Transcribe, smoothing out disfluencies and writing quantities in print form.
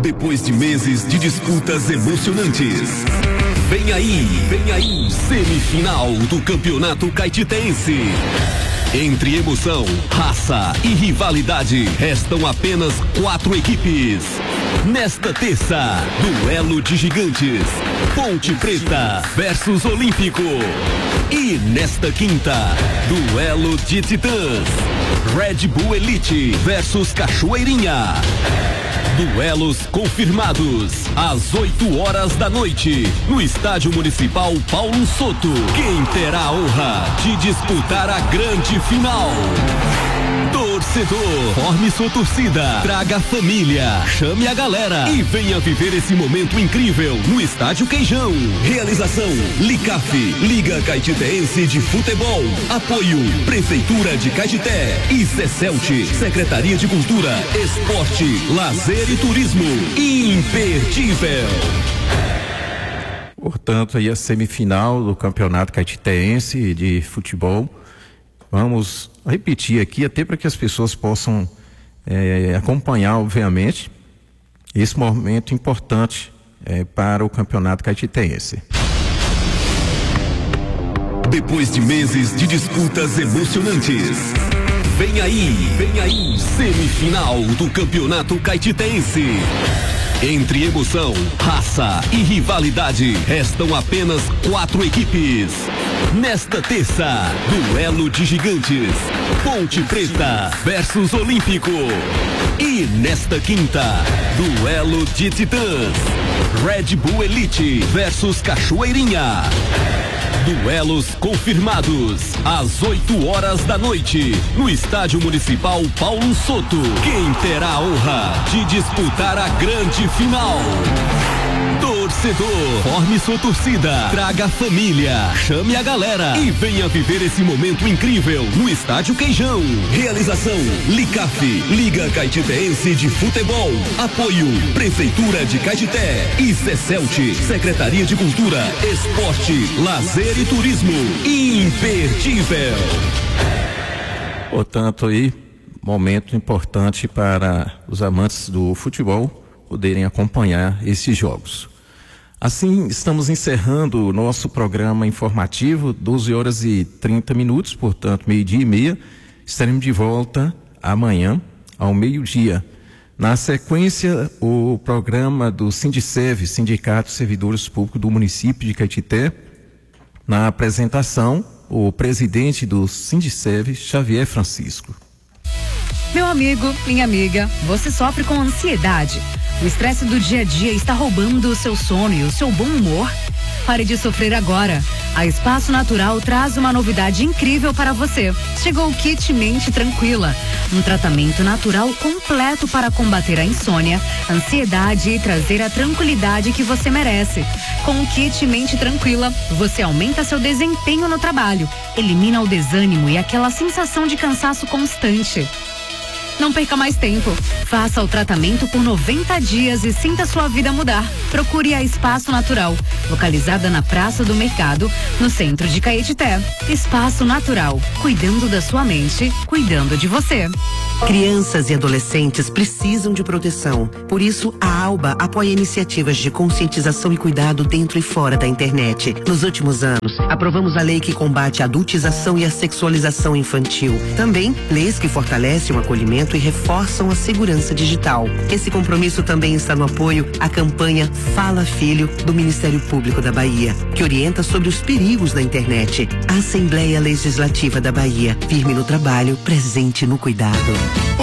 Depois de meses de disputas emocionantes. Vem aí, semifinal do Campeonato Caetitense. Entre emoção, raça e rivalidade, restam apenas 4 equipes. Nesta terça, duelo de gigantes, Ponte Preta versus Olímpico. E nesta quinta, duelo de titãs, Red Bull Elite versus Cachoeirinha. Duelos confirmados, às 8 horas da noite, no Estádio Municipal Paulo Soto. Quem terá a honra de disputar a grande final? Torcedor, forme sua torcida, traga a família, chame a galera e venha viver esse momento incrível no Estádio Queijão. Realização: Licaf, Liga Caetitense de Futebol. Apoio: Prefeitura de Caetité e Cecelt, Secretaria de Cultura, Esporte, Lazer e Turismo. Imperdível. Portanto, aí a semifinal do Campeonato Caetitense de Futebol. Vamos repetir aqui, até para que as pessoas possam acompanhar, obviamente, esse momento importante para o Campeonato Caetitense. Depois de meses de disputas emocionantes, vem aí, semifinal do Campeonato Caetitense. Entre emoção, raça e rivalidade, restam apenas 4 equipes. Nesta terça, duelo de gigantes, Ponte Preta versus Olímpico. E nesta quinta, duelo de titãs, Red Bull Elite versus Cachoeirinha. Duelos confirmados, às 8 horas da noite, no Estádio Municipal Paulo Soto. Quem terá a honra de disputar a grande final? Torcedor, forme sua torcida, traga a família, chame a galera e venha viver esse momento incrível no Estádio Queijão. Realização: Licaf, Liga Caetitense de Futebol. Apoio: Prefeitura de Caetité e Cecelt, Secretaria de Cultura, Esporte, Lazer e Turismo. Imperdível. Portanto, aí, momento importante para os amantes do futebol poderem acompanhar esses jogos. Assim, estamos encerrando o nosso programa informativo, 12 horas e 30 minutos, portanto, 12:30. Estaremos de volta amanhã, ao meio-dia. Na sequência, o programa do Sindicev, Sindicato de Servidores Públicos do município de Caetité. Na apresentação, o presidente do Sindicev, Xavier Francisco. Meu amigo, minha amiga, você sofre com ansiedade? O estresse do dia a dia está roubando o seu sono e o seu bom humor? Pare de sofrer agora. A Espaço Natural traz uma novidade incrível para você. Chegou o Kit Mente Tranquila, um tratamento natural completo para combater a insônia, ansiedade e trazer a tranquilidade que você merece. Com o Kit Mente Tranquila, você aumenta seu desempenho no trabalho, elimina o desânimo e aquela sensação de cansaço constante. Não perca mais tempo. Faça o tratamento por 90 dias e sinta sua vida mudar. Procure a Espaço Natural, localizada na Praça do Mercado, no centro de Caetité. Espaço Natural, cuidando da sua mente, cuidando de você. Crianças e adolescentes precisam de proteção. Por isso, a ALBA apoia iniciativas de conscientização e cuidado dentro e fora da internet. Nos últimos anos, aprovamos a lei que combate a adultização e a sexualização infantil. Também, leis que fortalecem o acolhimento e reforçam a segurança digital. Esse compromisso também está no apoio à campanha Fala Filho do Ministério Público da Bahia, que orienta sobre os perigos da internet. A Assembleia Legislativa da Bahia, firme no trabalho, presente no cuidado.